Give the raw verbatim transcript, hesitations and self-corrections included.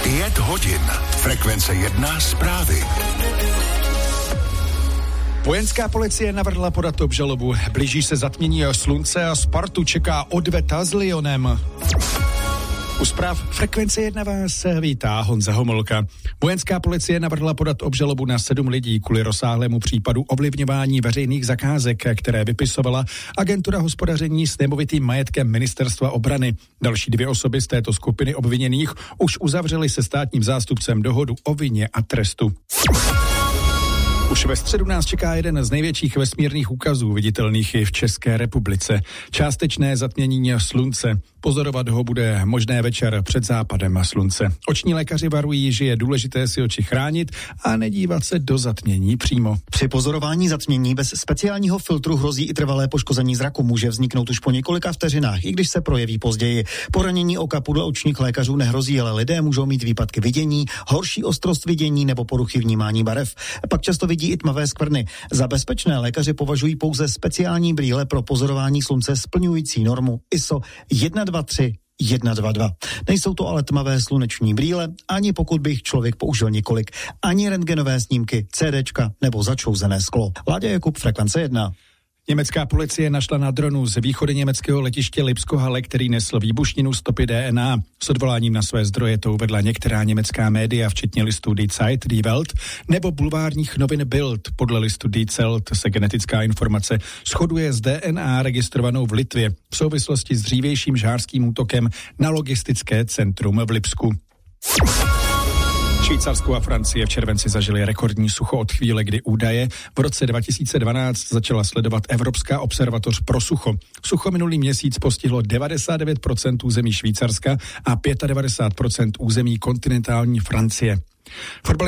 Pět hodin. Frekvence jedna zprávy. Vojenská policie navrhla podat obžalobu. Blíží se zatmění slunce a Spartu čeká odveta s Lyonem. U zpráv Frekvence jedna vás vítá Honza Homolka. Vojenská policie navrhla podat obžalobu na sedm lidí kvůli rozsáhlému případu ovlivňování veřejných zakázek, které vypisovala Agentura hospodaření s nemovitým majetkem Ministerstva obrany. Další dvě osoby z této skupiny obviněných už uzavřely se státním zástupcem dohodu o vině a trestu. Už ve středu nás čeká jeden z největších vesmírných úkazů viditelných i v České republice. Částečné zatmění slunce. Pozorovat ho bude možné večer před západem slunce. Oční lékaři varují, že je důležité si oči chránit a nedívat se do zatmění přímo. Při pozorování zatmění bez speciálního filtru hrozí i trvalé poškození zraku. Může vzniknout už po několika vteřinách, i když se projeví později. Poranění oka podle očních lékařů nehrozí, ale lidé můžou mít výpadky vidění, horší ostrost vidění nebo poruchy vnímání barev. Pak často vidí i tmavé skvrny. Za bezpečné lékaři považují pouze speciální brýle pro pozorování slunce splňující normu I S O jedna dva tři jedna dva dva. Nejsou to ale tmavé sluneční brýle, ani pokud by jich člověk použil několik, ani rentgenové snímky, CDčka nebo začouzené sklo. Láďa Jakub, Frekvence jedna. Německá policie našla na dronu z východu německého letiště Lipsko-Halle, který nesl výbušninu, stopy D N A. S odvoláním na své zdroje to uvedla některá německá média, včetně listů Die Zeit, Die Welt nebo bulvárních novin Bild. Podle listu Die Welt se genetická informace shoduje s D N A registrovanou v Litvě v souvislosti s dřívějším žhářským útokem na logistické centrum v Lipsku. Švýcarsko a Francie v červenci zažili rekordní sucho od chvíle, kdy údaje v roce dva tisíce dvanáct začala sledovat Evropská observatoř pro sucho. Sucho minulý měsíc postihlo devadesát devět procent území Švýcarska a devadesát pět procent území kontinentální Francie.